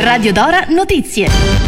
Radio Dora Notizie.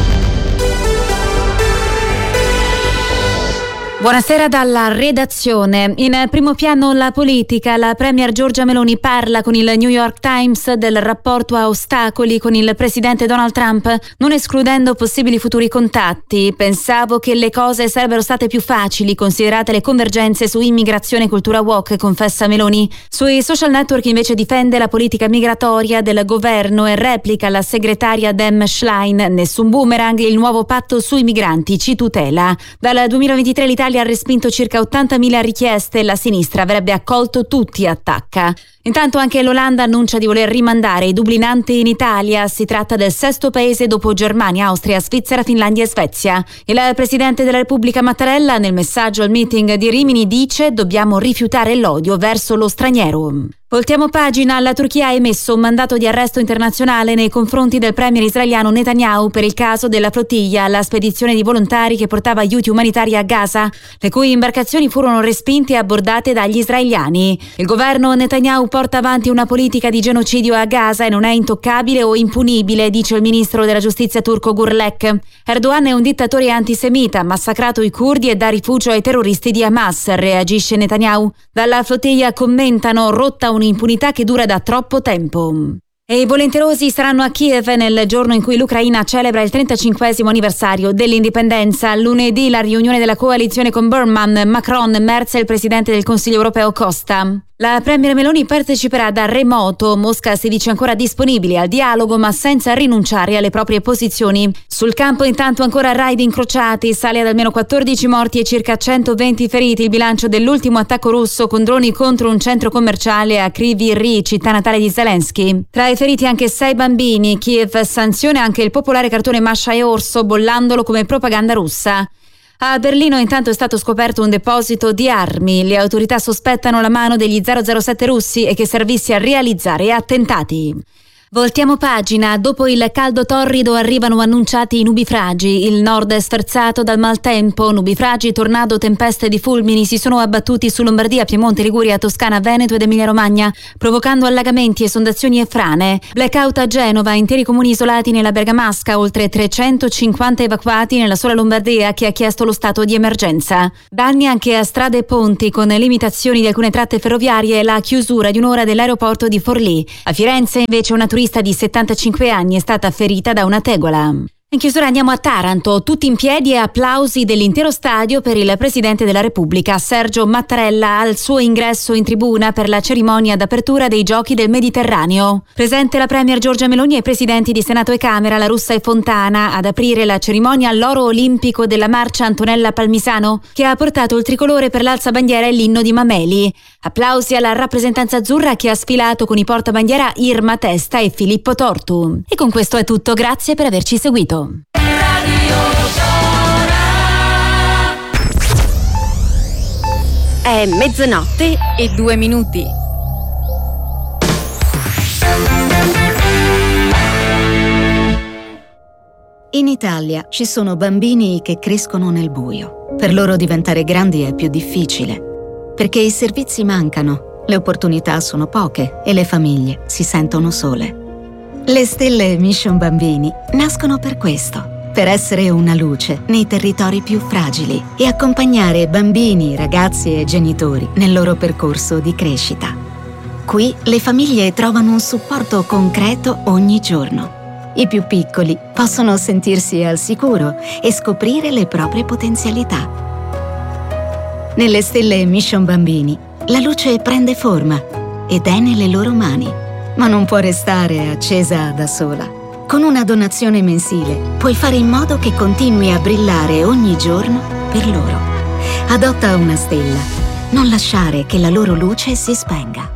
Buonasera dalla redazione. In primo piano la politica. La premier Giorgia Meloni parla con il New York Times del rapporto a ostacoli con il presidente Donald Trump, non escludendo possibili futuri contatti. Pensavo che le cose sarebbero state più facili, considerate le convergenze su immigrazione e cultura woke, confessa Meloni. Sui social network invece difende la politica migratoria del governo e replica la segretaria Dem Schlein. Nessun boomerang, il nuovo patto sui migranti ci tutela. Dal 2023 l'Italia ha respinto circa 80.000 richieste e la sinistra avrebbe accolto tutti, attacca. Intanto anche l'Olanda annuncia di voler rimandare i dublinanti in Italia. Si tratta del sesto paese dopo Germania, Austria, Svizzera, Finlandia e Svezia. Il presidente della Repubblica Mattarella nel messaggio al meeting di Rimini dice: dobbiamo rifiutare l'odio verso lo straniero. Voltiamo pagina. La Turchia ha emesso un mandato di arresto internazionale nei confronti del premier israeliano Netanyahu per il caso della flottiglia, la spedizione di volontari che portava aiuti umanitari a Gaza, le cui imbarcazioni furono respinte e abbordate dagli israeliani. Il governo Netanyahu porta avanti una politica di genocidio a Gaza e non è intoccabile o impunibile, dice il ministro della giustizia turco Gurlek. Erdogan è un dittatore antisemita, ha massacrato i curdi e dà rifugio ai terroristi di Hamas, reagisce Netanyahu. Dalla flottiglia commentano: rotta un'impunità che dura da troppo tempo. E i volenterosi saranno a Kiev nel giorno in cui l'Ucraina celebra il 35° anniversario dell'indipendenza. Lunedì la riunione della coalizione con Burman, Macron, Merz e il presidente del Consiglio europeo Costa. La premier Meloni parteciperà da remoto. Mosca si dice ancora disponibile al dialogo ma senza rinunciare alle proprie posizioni. Sul campo intanto ancora raid incrociati, sale ad almeno 14 morti e circa 120 feriti il bilancio dell'ultimo attacco russo con droni contro un centro commerciale a Kryvyi Rih, città natale di Zelensky. Tra i feriti anche 6 bambini. Kiev sanziona anche il popolare cartone Masha e Orso, bollandolo come propaganda russa. A Berlino intanto è stato scoperto un deposito di armi. Le autorità sospettano la mano degli 007 russi e che servisse a realizzare attentati. Voltiamo pagina. Dopo il caldo torrido arrivano annunciati i nubifragi. Il nord è sferzato dal maltempo. Nubifragi, tornado, tempeste di fulmini si sono abbattuti su Lombardia, Piemonte, Liguria, Toscana, Veneto ed Emilia-Romagna, provocando allagamenti, esondazioni e frane. Blackout a Genova, interi comuni isolati nella Bergamasca, oltre 350 evacuati nella sola Lombardia che ha chiesto lo stato di emergenza. Danni anche a strade e ponti, con limitazioni di alcune tratte ferroviarie e la chiusura di un'ora dell'aeroporto di Forlì. A Firenze invece una turista di 75 anni è stata ferita da una tegola. In chiusura andiamo a Taranto, tutti in piedi e applausi dell'intero stadio per il Presidente della Repubblica, Sergio Mattarella, al suo ingresso in tribuna per la cerimonia d'apertura dei Giochi del Mediterraneo. Presente la premier Giorgia Meloni e i presidenti di Senato e Camera, La Russa e Fontana. Ad aprire la cerimonia l'oro olimpico della marcia Antonella Palmisano, che ha portato il tricolore per l'alzabandiera e l'inno di Mameli. Applausi alla rappresentanza azzurra che ha sfilato con i portabandiera Irma Testa e Filippo Tortu. E con questo è tutto, grazie per averci seguito. È mezzanotte e 2 minuti. In Italia ci sono bambini che crescono nel buio. Per loro diventare grandi è più difficile, perché i servizi mancano, le opportunità sono poche e le famiglie si sentono sole. Le stelle Mission Bambini nascono per questo, per essere una luce nei territori più fragili e accompagnare bambini, ragazzi e genitori nel loro percorso di crescita. Qui le famiglie trovano un supporto concreto ogni giorno. I più piccoli possono sentirsi al sicuro e scoprire le proprie potenzialità. Nelle stelle Mission Bambini la luce prende forma ed è nelle loro mani. Ma non può restare accesa da sola. Con una donazione mensile puoi fare in modo che continui a brillare ogni giorno per loro. Adotta una stella. Non lasciare che la loro luce si spenga.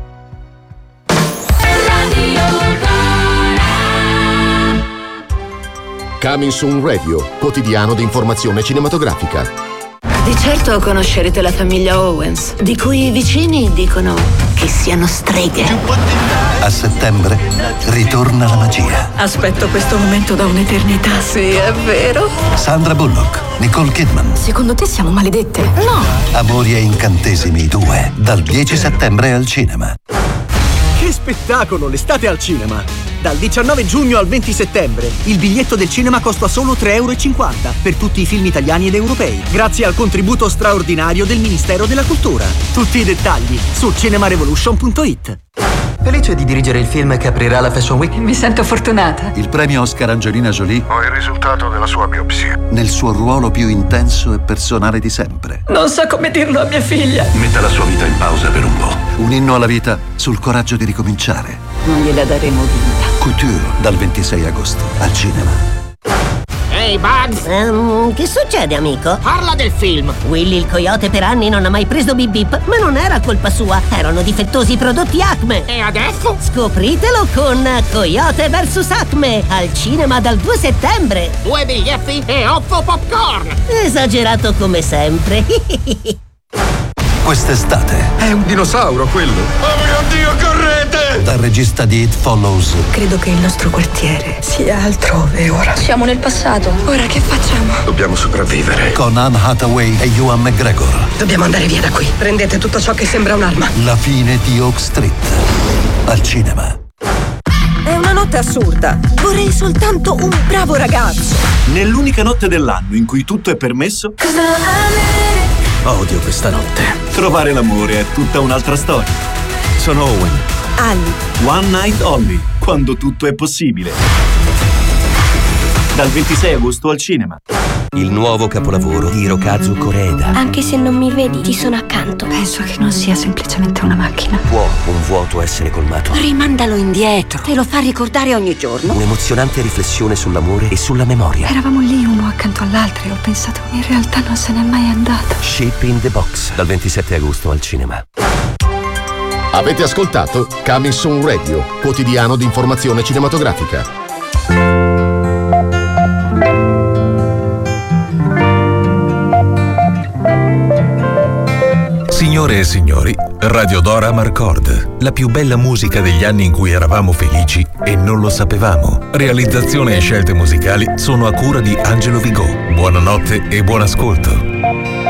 Coming Soon Radio, quotidiano di informazione cinematografica. Di certo conoscerete la famiglia Owens, di cui i vicini dicono che siano streghe. A settembre ritorna la magia. Aspetto questo momento da un'eternità. Sì, è vero. Sandra Bullock, Nicole Kidman. Secondo te siamo maledette? No. Amori e incantesimi 2, dal 10 settembre al cinema. Che spettacolo, l'estate al cinema! Dal 19 giugno al 20 settembre il biglietto del cinema costa solo €3,50 per tutti i film italiani ed europei, grazie al contributo straordinario del Ministero della Cultura. Tutti i dettagli su cinemarevolution.it. Felice di dirigere il film che aprirà la Fashion Week. Mi sento fortunata. Il premio Oscar Angelina Jolie. Ho il risultato della sua biopsia. Nel suo ruolo più intenso e personale di sempre. Non so come dirlo a mia figlia. Metta la sua vita in pausa per un po'. Un inno alla vita sul coraggio di ricominciare. Non gliela daremo vinta. Couture, dal 26 agosto, al cinema. Ehi, Bugs! Che succede, amico? Parla del film! Willy il coyote per anni non ha mai preso Bip Bip, ma non era colpa sua, erano difettosi i prodotti Acme. E adesso? Scopritelo con Coyote vs Acme, al cinema dal 2 settembre. 2 biglietti e 8 popcorn! Esagerato come sempre. Quest'estate. È un dinosauro quello! Oh mio Dio, correte! Dal regista di It Follows. Credo che il nostro quartiere sia altrove ora. Siamo nel passato. Ora che facciamo? Dobbiamo sopravvivere. Con Anne Hathaway e Ewan McGregor. Dobbiamo andare via da qui. Prendete tutto ciò che sembra un'arma. La fine di Oak Street. Al cinema. È una notte assurda. Vorrei soltanto un bravo ragazzo. Nell'unica notte dell'anno in cui tutto è permesso. Odio questa notte. Trovare l'amore è tutta un'altra storia. Sono Owen. Ali. One Night Only, quando tutto è possibile. Dal 26 agosto al cinema. Il nuovo capolavoro di Hirokazu Koreeda. Anche se non mi vedi, ti sono accanto. Penso che non sia semplicemente una macchina. Può un vuoto essere colmato? Rimandalo indietro. Te lo fa ricordare ogni giorno. Un'emozionante riflessione sull'amore e sulla memoria. Eravamo lì uno accanto all'altro e ho pensato, in realtà non se n'è mai andato. Shape in the Box, dal 27 agosto al cinema. Avete ascoltato Coming Soon Radio, quotidiano di informazione cinematografica. Signore e signori, Radio Dora Marcord, la più bella musica degli anni in cui eravamo felici e non lo sapevamo. Realizzazione e scelte musicali sono a cura di Angelo Vigò. Buonanotte e buon ascolto.